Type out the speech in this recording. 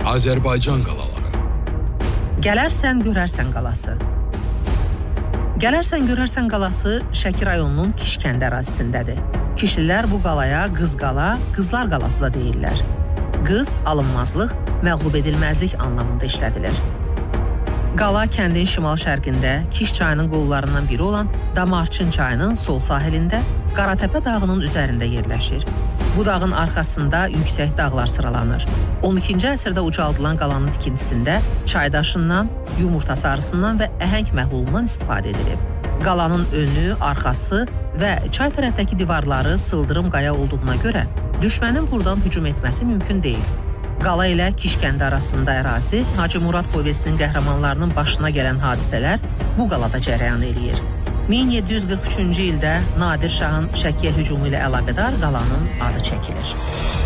Azərbaycan qalaları. Gələrsən görərsən qalası. Gələrsən görərsən qalası Şəki rayonunun Kiş kəndi ərazisindədir. Kişilər bu qalaya qız qala, qızlar qalası da deyirlər. Qız alınmazlıq, məğlub edilməzlik anlamında işlədilir. Qala kəndin şimal-şərqində Kiş çayının qollarından biri olan Damarçın çayının sol sahilində Qaratəpə dağının üzərində yerləşir. Bu dağın arxasında yüksək dağlar sıralanır. 12-ci əsrdə ucaldılan qalanın tikintisində çaydaşından, yumurta sarısından və əhəng məhlulundan istifadə edilib. Qalanın önü, arxası və çay tərəfdəki divarları sıldırım qaya olduğuna görə düşmənin buradan hücum etməsi mümkün deyil. Qala ilə Kiş kəndi arasında ərazi Hacı Murad povestinin qəhrəmanlarının başına gələn hadisələr bu qalada cərəyan eləyir. 1743-cü ildə Nadir Şahın Şəkiyə hücumu ilə əlaqədar qalanın adı çəkilir.